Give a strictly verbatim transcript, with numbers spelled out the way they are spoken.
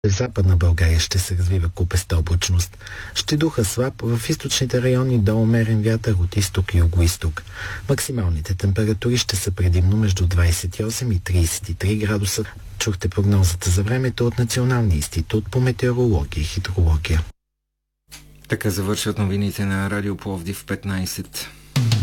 В Западна България ще се развива купеста облачност. Ще духа слаб, в източните райони до умерен вятър от изток и югоизток. Максималните температури ще са предимно между двадесет и осем и тридесет и три градуса. Чухте прогнозата за времето от Националния институт по метеорология и хидрология. Така завършват новините на Радио Пловдив петнадесет.